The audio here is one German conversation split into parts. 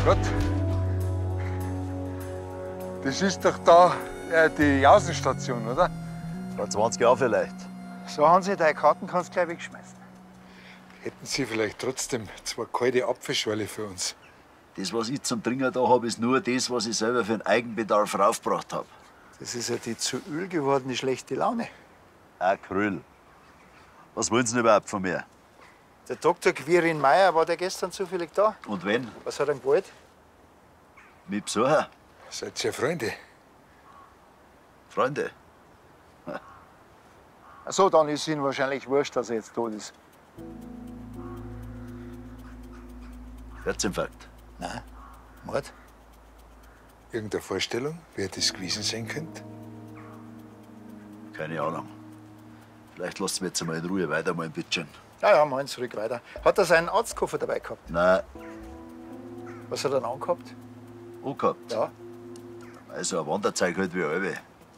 Gott. Das ist doch da die Jausenstation, oder? Vor 20 Jahren vielleicht. So haben Sie deine Karten, kannst gleich wegschmeißen. Hätten Sie vielleicht trotzdem 2 kalte Apfelschorle für uns? Das, was ich zum Trinken da habe, ist nur das, was ich selber für den Eigenbedarf raufgebracht habe. Das ist ja die zu Öl gewordene schlechte Laune. Acryl. Was wollen Sie denn überhaupt von mir? Der Dr. Quirin Meier, war der gestern zufällig da? Und wenn? Was hat er gewollt? Mit Besucher? Seid ihr Freunde? Freunde? Ach so, dann ist Ihnen wahrscheinlich wurscht, dass er jetzt tot ist. Herzinfarkt? Nein, Mord. Irgendeine Vorstellung, wer das gewesen sein könnte? Keine Ahnung. Vielleicht lassen wir jetzt einmal in Ruhe weitermalen, bitte. Ja, ja, machen Sie ruhig weiter. Hat er seinen Arztkoffer dabei gehabt? Nein, Was hat er dann angehabt? angehabt. Ja. Also ein Wanderzeug halt wie alle.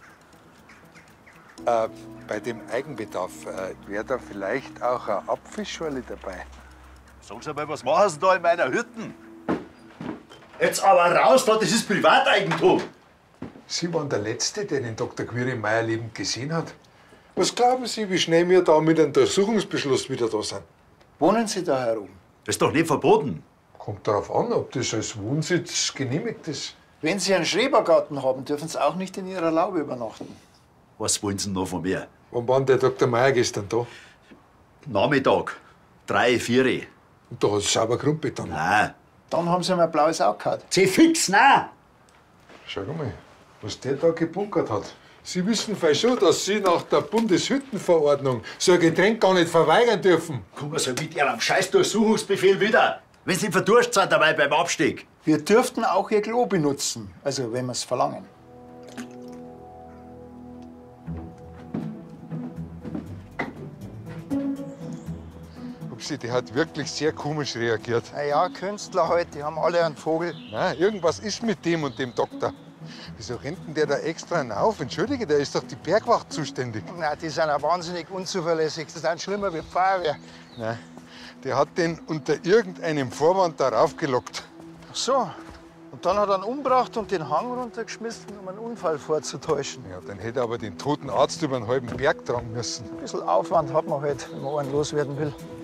Bei dem Eigenbedarf wäre da vielleicht auch eine Apfelschorle dabei. Sagen Sie mal, was machen Sie da in meiner Hütte? Jetzt aber raus da, das ist Privateigentum. Sie waren der Letzte, der den Dr. Quirin Meier lebend gesehen hat. Was glauben Sie, wie schnell wir da mit einem Untersuchungsbeschluss wieder da sind? Wohnen Sie da herum? Das ist doch nicht verboten. Kommt darauf an, ob das als Wohnsitz genehmigt ist. Wenn Sie einen Schrebergarten haben, dürfen Sie auch nicht in Ihrer Laube übernachten. Was wollen Sie denn noch von mir? Wann war denn der Dr. Meier gestern da? Nachmittag. 3, 4. Und da hat es sauber Grundbeton. Nein. Dann haben Sie ihm ein blaues Auge gehabt. C-Fix, nein. Schau mal, was der da gebunkert hat. Sie wissen vielleicht schon, dass Sie nach der Bundeshüttenverordnung so ein Getränk gar nicht verweigern dürfen. Kommen Sie mit Ihrem scheiß Durchsuchungsbefehl wieder. Wenn Sie verdurst sind dabei beim Abstieg. Wir dürften auch Ihr Klo benutzen, also wenn wir es verlangen. Upsi, die hat wirklich sehr komisch reagiert. Na ja, Künstler halt, die haben alle einen Vogel. Nein, irgendwas ist mit dem und dem Doktor. Wieso rennt denn der da extra auf? Entschuldige, der ist doch die Bergwacht zuständig. Na, die sind ja wahnsinnig unzuverlässig. Das sind schlimmer wie die Feuerwehr. Nein, der hat den unter irgendeinem Vorwand darauf gelockt. Ach so. Und dann hat er ihn umgebracht und den Hang runtergeschmissen, um einen Unfall vorzutäuschen. Ja, dann hätte er aber den toten Arzt über einen halben Berg tragen müssen. Ein bisschen Aufwand hat man halt, wenn man einen loswerden will.